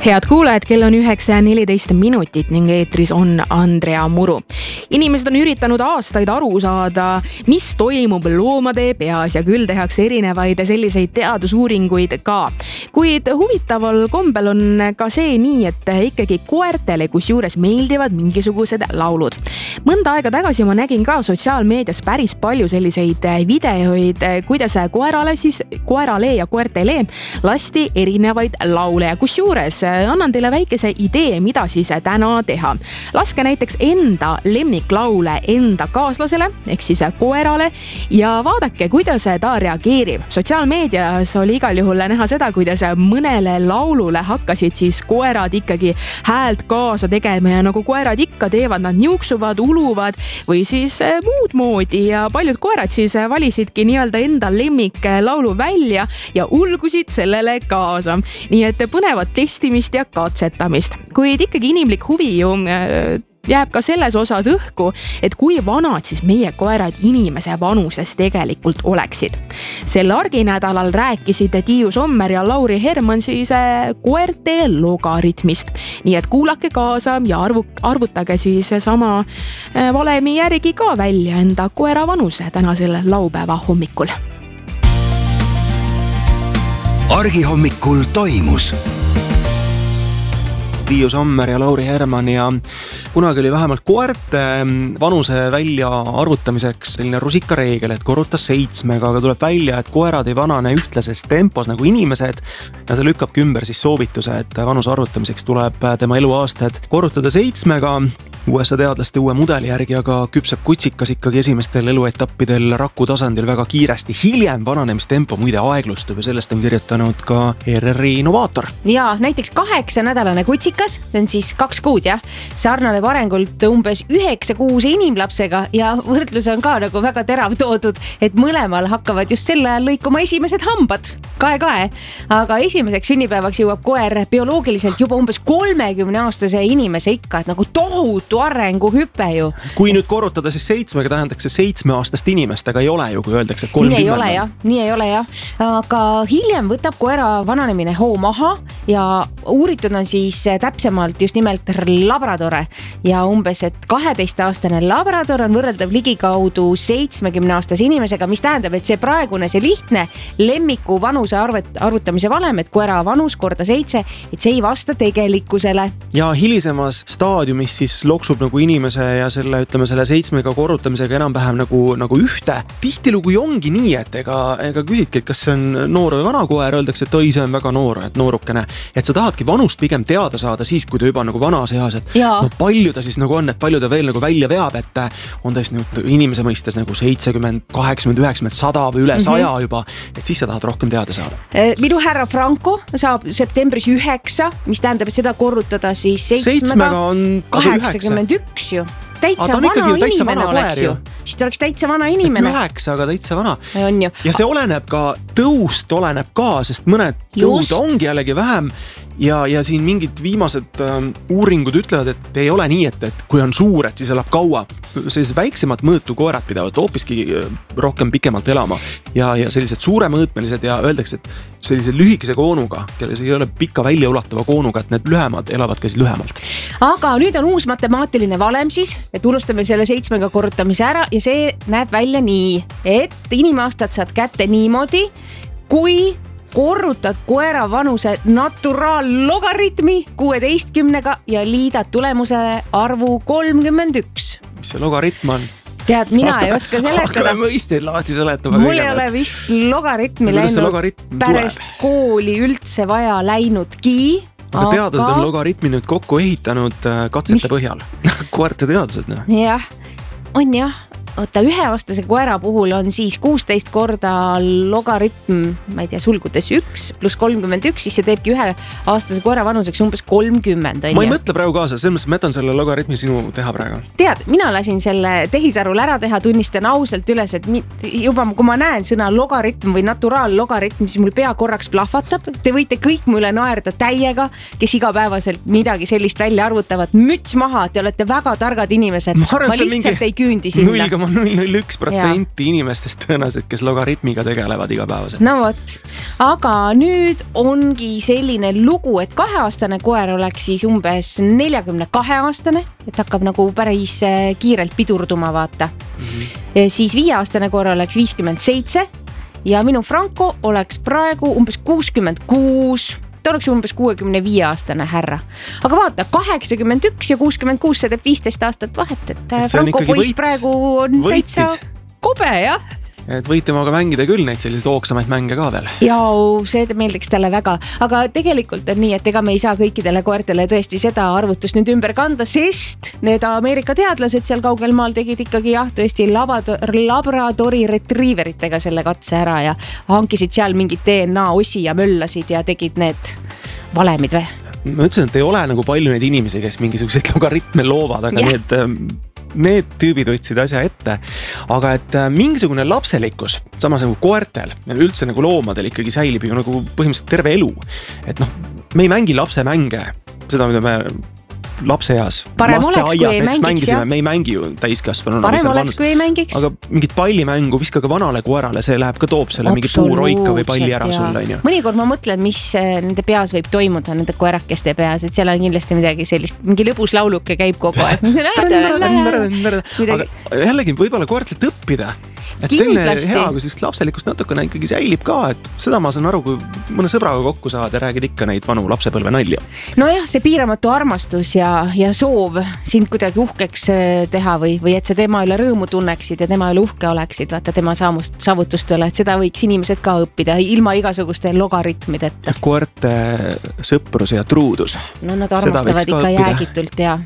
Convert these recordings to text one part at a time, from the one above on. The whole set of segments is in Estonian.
Head kuulajad, kell on 9:14 minutit ning eetris on Andrea Muru. Inimesed on üritanud aastaid aru saada, mis toimub loomade peas ja küll tehakse erinevaid selliseid teadusuuringuid ka. Kuid huvitaval kombel on ka see nii, et ikkagi koertele kusjuures meeldivad mingisugused laulud. Mõnda aega tagasi ma nägin ka sotsiaalmeedias päris palju selliseid videoid, kuidas koerale ja koertele lasti erinevaid laule ja kusjuures annan teile väikese idee, mida siis täna teha. Laske näiteks enda lemmiklaule enda kaaslasele, ehk siis koerale ja vaadake, kuidas ta reageerib. Sotsiaalmeedias oli igal juhul näha seda, kuidas mõnele laulule hakkasid siis koerad ikkagi häält kaasa tegema ja nagu koerad ikka teevad, nad niuksuvad, uluvad või siis muud moodi ja paljud koerad siis valisidki nii-öelda enda lemmiklaulu välja ja ulgusid sellele kaasa. Nii et põnevat testimist ja katsetamist. Kuid ikkagi inimlik huvi ju jääb ka selles osas õhku, et kui vanad siis meie koerad inimese vanuses tegelikult oleksid. Sel arginädalal rääkisid Tiiu Sommer ja Lauri Herman siis koerte logaritmist. Nii et kuulake kaasa ja arvutage siis sama valemi järgi ka välja enda koera vanuse tänasel laupäeva hommikul. Argihommikul toimus Tiiu Sommer ja Lauri Herman ja kunagi oli vähemalt koerte vanuse välja arvutamiseks selline rusikareegel, et korruta 7, aga tuleb välja, et koerad ei vanane ühtlases tempos nagu inimesed ja see lükkabki ümber siis soovituse, et vanuse arvutamiseks tuleb tema eluaastad korrutada 7. USA teadlaste uue mudeli järgi aga küpseb kutsikas ikkagi esimestel eluetappidel raku tasandil väga kiiresti. Hiljem vananemistempo muide aeglustub ja sellest on kirjutanud ka ERR-i innovaator. Ja näiteks 8-nädalane kutsikas, see on siis 2 kuud, jah. Sarnaneb arengult umbes 9 kuuse inimlapsega ja võrdlus on ka nagu väga terav toodud, et mõlemal hakkavad just sel ajal lõikuma esimesed hambad. Kae. Aga esimeseks sünnipäevaks jõuab koer bioloogiliselt juba umbes 30-aastase inimese ikka, et nagu tohutu arenguhüpe ju. Kui nüüd korrutada siis 7, tähendaks see 7-aastast inimest, aga ei ole ju, kui öeldakse, et 30. Nii ei ole, jah. Aga hiljem võtab koera vananemine hoo maha ja uuritud on siis täpsemalt just nimelt labradore ja umbes, et 12-aastane labrador on võrreldav ligikaudu 70-aastase inimesega, mis tähendab, et see praegune, see lihtne lemmiku vanuse arvutamise valem, et koera vanus korda 7, et see ei vasta tegelikkusele. Ja hilisemas staadiumis siis loksub nagu inimese ja selle 7 korrutamisega enam-vähem nagu ühte. Tihtilugu ongi nii, et ega küsidki, et kas see on noor või vana koer, öeldakse, et oi, see on väga noor, et noorukene. Et sa tahadki vanust pigem teada saada siis, kui ta juba nagu vanas eas, et no, palju ta siis nagu on, et palju ta veel nagu välja veab, et on tõesti nagu inimese mõistes nagu 70, 80, 90, 100 või üle 100 juba, et siis sa tahad rohkem teada saada. Minu härra Franco saab septembris 9, mis tähendab, et seda korrutada siis 7 on 81 ju. Täitsa vana inimene oleks ju. Siis ta oleks täitsa vana inimene. 9, aga täitsa vana. On ju. Ja see oleneb ka, tõust oleneb ka, sest mõned tõud ongi jällegi vähem. Ja siin mingid viimased uuringud ütlevad, et ei ole nii, et kui on suur, et siis elab kaua. Sellised väiksemad mõõtu koerad pidavad hoopiski rohkem pikemalt elama ja sellised suure mõõtmelised ja öeldakse, et sellise lühikese koonuga, kelles ei ole pikka välja ulatuva koonuga, et need lühemad elavad ka siis lühemalt. Aga nüüd on uus matemaatiline valem siis, et unustame selle 7 korrutamise ära ja see näeb välja nii, et inimaastad saad kätte niimoodi, kui korrutad koera vanuse naturaallogaritmi 16 ja liidad tulemusele arvu 31. Mis see logaritm on? Tead, mina ei oska seletada. Hakkame mõisteid lahti seletama. Mul ei ole vist logaritmi läinud pärast kooli üldse vaja läinudki. Aga teadlased on logaritmi nüüd kokku ehitanud katsete põhjal. Koerte teadlased. Jah, on jah. Oota, 1-aastase koera puhul on siis 16 korda logaritm, ma ei tea, sulgudes 1 pluss 31, siis see teebki 1-aastase koera vanuseks umbes 30. Ma ei mõtle praegu kaasa, selles mõttes ma jätan selle logaritmi sinu teha praegu. Tead, mina lasin selle tehisarul ära teha, tunnistan ausalt üles, et juba kui ma näen sõna logaritm või naturaallogaritm, siis mul pea korraks plahvatab. Te võite kõik mulle naerda täiega, kes igapäevaselt midagi sellist välja arvutavad. Müts maha, te olete väga targad inimesed. Ma lihtsalt ei küündi sinna. 0,001% inimestest tõenäoliselt, kes logaritmiga tegelevad igapäevaselt. No vot, aga nüüd ongi selline lugu, et 2-aastane koer oleks siis umbes 42-aastane, et hakkab nagu päris kiirelt pidurduma, vaata. Siis 5-aastane koer oleks 57 ja minu Franco oleks praegu umbes 66. Ta oleks umbes 65-aastane härra. Aga vaata, 81 ja 66, see teeb 15 aastat vahet, et Franco poiss praegu on täitsa kobe, jah. Et võid temaga mängida küll neid selliseid ooksamaid mänge ka veel. Jaa, see meeldiks talle väga. Aga tegelikult on nii, et ega me ei saa kõikidele koertele tõesti seda arvutust nüüd ümber kanda, sest need Ameerika teadlased seal kaugel maal tegid ikkagi tõesti labradori retrieveritega selle katse ära ja hankisid seal mingid DNA osi ja möllasid ja tegid need valemid või? Ma ütlesin, et ei ole nagu palju neid inimesi, kes mingisuguseid logaritme loovad, aga need tüübid võtsid asja ette, aga et mingisugune lapselikkus, samas nagu koertel ja üldse nagu loomadel ikkagi säilib ju nagu põhimõtteliselt terve elu. Et me ei mängi lapse mänge, seda mida me lapseeas, laste aias näiteks mängisime, me ei mängi ju täiskasvanu. Parem oleks, kui ei mängiks. Aga mingit pallimängu viskaga vanale koerale, see läheb ka toob selle mingi puuroika või palli ära sulle. Mõnikord ma mõtlen, mis nende peas võib toimuda, nende koerakeste peas, et seal on kindlasti midagi sellist, mingi lõbus lauluke käib kogu aeg. Aga jällegi võibolla koertelt õppida. Et selline hea, kui sellist lapselikust natukene ikkagi säilib ka, et seda ma saan aru, kui mõne sõbraga kokku saad ja räägid ikka neid vanu lapsepõlve nalju. Nojah, see piiramatu armastus ja soov sind kuidagi uhkeks teha või et sa tema üle rõõmu tunneksid ja tema üle uhke oleksid, vaata tema saavutustele, et seda võiks inimesed ka õppida ilma igasuguste logaritmideta. Koerte sõprus ja truudus. No nad armastavad ikka jäägitult ja...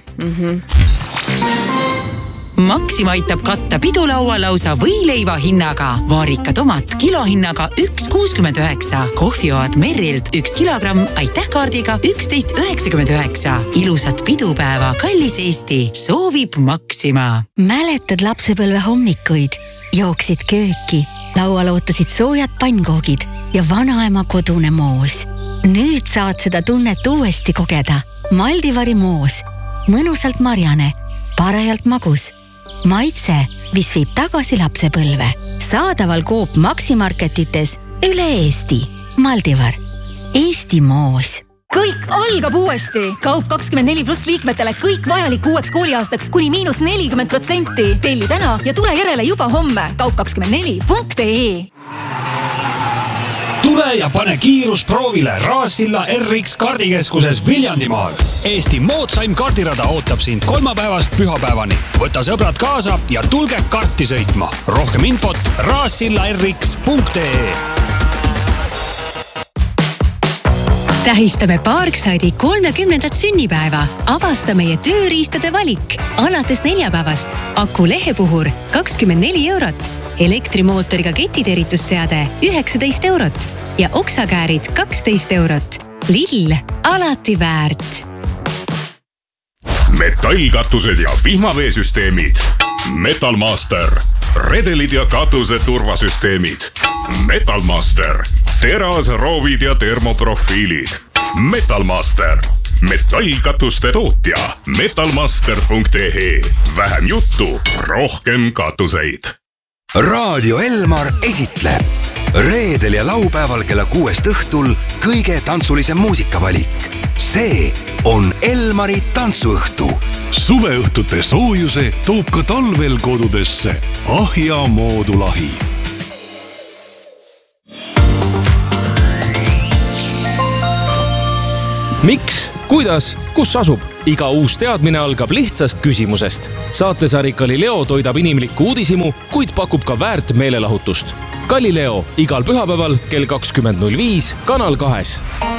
Maxima aitab katta pidulaua lausa võileiva hinnaga. Vaarika tomat kilohinnaga 1,69. Kohvioad Merrilt 1 kilogramm aitäh kaardiga 11,99. Ilusat pidupäeva, kallis Eesti, soovib Maxima. Mäletad lapsepõlve hommikuid? Jooksid kööki, laual ootasid soojad pannkoogid ja vanaema kodune moos. Nüüd saad seda tunnet uuesti kogeda. Maldivari moos. Mõnusalt marjane, parajalt magus. Maitse, mis viib tagasi lapsepõlve. Saadaval Coop Maximarketites üle Eesti. Maldivar. Eesti moos. Kõik algab uuesti. Kaup 24+ liikmetele kõik vajalik uueks kooliaastaks kuni -40%. Telli täna ja tule järele juba homme. Kaup24.ee. Tule ja pane kiirus proovile Raassilla RX kaardikeskuses Viljandimaal. Eesti moodsaim kaardirada ootab sind kolmapäevast pühapäevani. Võta sõbrad kaasa ja tulge karti sõitma. Rohkem infot raassillarx.ee. Tähistame Parkside'i 30. sünnipäeva. Avasta meie tööriistade valik. Alates neljapäevast Aku lehepuhur 24 eurot. Elektrimootoriga ketiterritusseade 19 eurot ja oksakäärid 12 eurot. Lidl, alati väärt. Metallkatused ja vihmaveesüsteemid. Metalmaster. Redelid ja katuse turvasüsteemid. Metalmaster. Terasroovid ja termoprofiilid. Metalmaster. Metallkatuste tootja. Metalmaster.ee. Vähem juttu, rohkem katuseid. Raadio Elmar esitleb reedel ja laupäeval kella 6 õhtul kõige tantsulisem muusikavalik. See on Elmari tantsuõhtu. Suveõhtute soojuse toob ka talvel kodudesse Ahja moodulahi. Miks? Kuidas? Kus asub? Iga uus teadmine algab lihtsast küsimusest. Saatesari Galileo toidab inimlikku uudisimu, kuid pakub ka väärt meelelahutust. Galileo igal pühapäeval kell 20.05 Kanal 2.